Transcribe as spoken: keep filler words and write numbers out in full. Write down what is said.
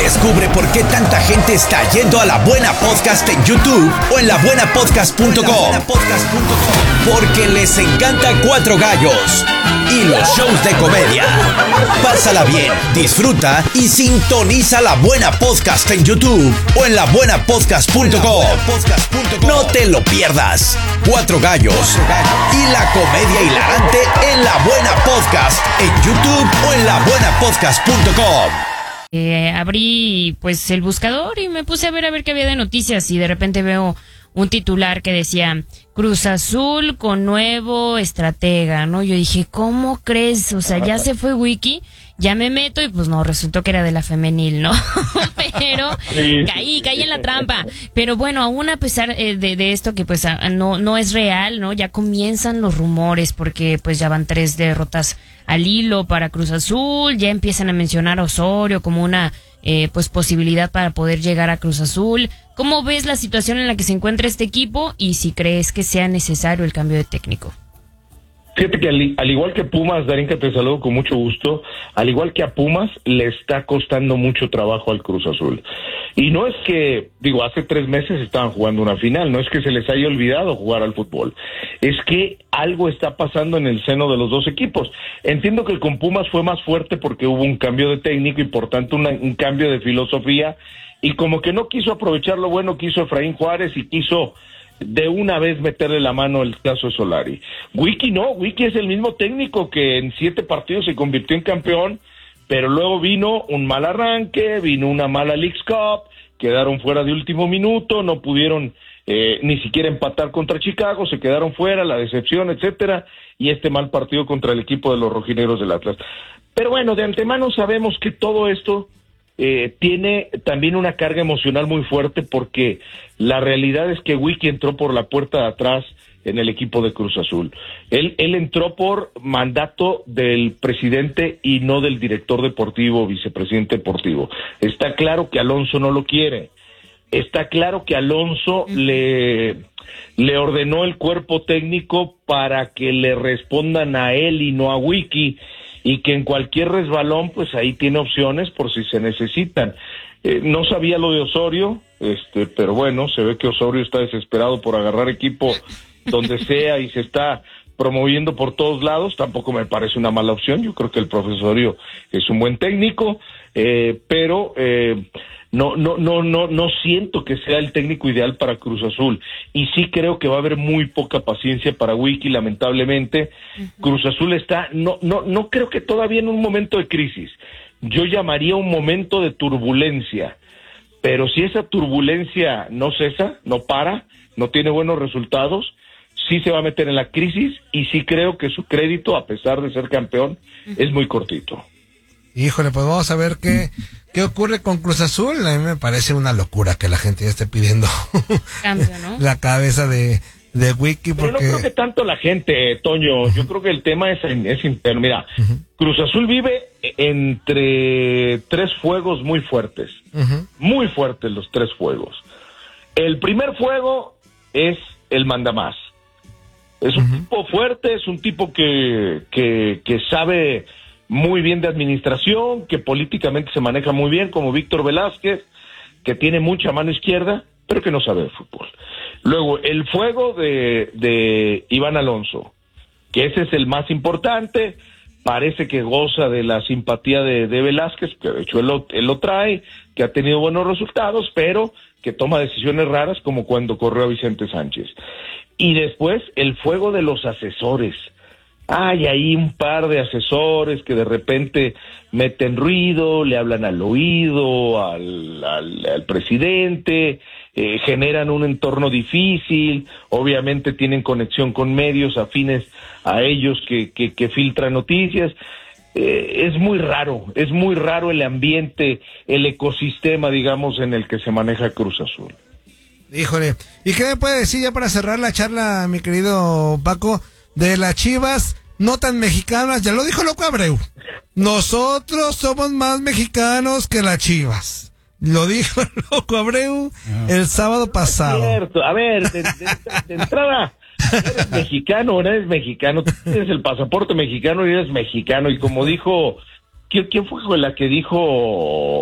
Descubre por qué tanta gente está yendo a La Buena Podcast en YouTube o en la buena podcast punto com. Porque les encanta Cuatro Gallos y los shows de comedia. Pásala bien, disfruta y sintoniza La Buena Podcast en YouTube o en la buena podcast punto com. No te lo pierdas. Cuatro Gallos y la comedia hilarante en La Buena Podcast en YouTube o en la buena podcast punto com. Eh, abrí pues el buscador y me puse a ver a ver qué había de noticias y de repente veo un titular que decía Cruz Azul con nuevo estratega, ¿no? Yo dije, ¿cómo crees? O sea, ya se fue Wiki, ya me meto y pues no, resultó que era de la femenil, ¿no? Pero sí. caí, caí en la trampa. Pero bueno, aún a pesar eh, de, de esto que pues a, no, no es real, ¿no? Ya comienzan los rumores porque pues ya van tres derrotas al hilo para Cruz Azul, ya empiezan a mencionar a Osorio como una eh, pues posibilidad para poder llegar a Cruz Azul. ¿Cómo ves la situación en la que se encuentra este equipo y si crees que sea necesario el cambio de técnico? Fíjate que al, al igual que Pumas, Darinka, te saludo con mucho gusto, al igual que a Pumas, le está costando mucho trabajo al Cruz Azul. Y no es que, digo, hace tres meses estaban jugando una final, no es que se les haya olvidado jugar al fútbol, es que algo está pasando en el seno de los dos equipos. Entiendo que con Pumas fue más fuerte porque hubo un cambio de técnico y por tanto una, un cambio de filosofía, y como que no quiso aprovechar lo bueno que hizo Efraín Juárez y quiso de una vez meterle la mano el caso de Solari. Wiki no, Wiki es el mismo técnico que en siete partidos se convirtió en campeón, pero luego vino un mal arranque, vino una mala Leagues Cup, quedaron fuera de último minuto, no pudieron eh, ni siquiera empatar contra Chicago, se quedaron fuera, la decepción, etcétera, y este mal partido contra el equipo de los rojinegros del Atlas. Pero bueno, de antemano sabemos que todo esto Eh, tiene también una carga emocional muy fuerte porque la realidad es que Wiki entró por la puerta de atrás en el equipo de Cruz Azul. Él, él entró por mandato del presidente y no del director deportivo, vicepresidente deportivo. Está claro que Alonso no lo quiere. Está claro que Alonso uh-huh. le, le ordenó el cuerpo técnico para que le respondan a él y no a Wiki, y que en cualquier resbalón, pues ahí tiene opciones por si se necesitan. Eh, no sabía lo de Osorio, este, pero bueno, se ve que Osorio está desesperado por agarrar equipo donde sea y se está promoviendo por todos lados. Tampoco me parece una mala opción, yo creo que el profesor Osorio es un buen técnico, eh, pero eh, no, no, no, no, no siento que sea el técnico ideal para Cruz Azul, y sí creo que va a haber muy poca paciencia para Wiki, lamentablemente. Uh-huh. Cruz Azul está, no, no, no creo que todavía en un momento de crisis, yo llamaría un momento de turbulencia, pero si esa turbulencia no cesa, no para, no tiene buenos resultados, sí se va a meter en la crisis, y sí creo que su crédito, a pesar de ser campeón, uh-huh. es muy cortito. Híjole, pues vamos a ver qué, qué ocurre con Cruz Azul. A mí me parece una locura que la gente ya esté pidiendo cambio, ¿no? la cabeza de, de Wiki. Porque... Pero no creo que tanto la gente, Toño, uh-huh. yo creo que el tema es, es interno. Mira, uh-huh. Cruz Azul vive entre tres fuegos muy fuertes, uh-huh. muy fuertes los tres fuegos. El primer fuego es el mandamás. Es un uh-huh. tipo fuerte, es un tipo que, que, que sabe muy bien de administración, que políticamente se maneja muy bien, como Víctor Velázquez, que tiene mucha mano izquierda, pero que no sabe de fútbol. Luego, el fuego de, de Iván Alonso, que ese es el más importante, parece que goza de la simpatía de, de Velázquez, que de hecho él lo, él lo trae, que ha tenido buenos resultados, pero que toma decisiones raras, como cuando corrió a Vicente Sánchez. Y después, el fuego de los asesores. Hay ahí un par de asesores que de repente meten ruido, le hablan al oído al, al, al presidente, eh, generan un entorno difícil, obviamente tienen conexión con medios afines a ellos que, que, que filtran noticias. Eh, es muy raro, es muy raro el ambiente, el ecosistema, digamos, en el que se maneja Cruz Azul. Híjole, ¿y qué me puede decir ya para cerrar la charla, mi querido Paco, de las Chivas no tan mexicanas? Ya lo dijo Loco Abreu, nosotros somos más mexicanos que las Chivas. Lo dijo Loco Abreu el sábado pasado. No es cierto. A ver, de, de, de entrada, eres mexicano o no eres mexicano, tienes el pasaporte mexicano y eres mexicano, y como dijo, ¿quién, quién fue la que dijo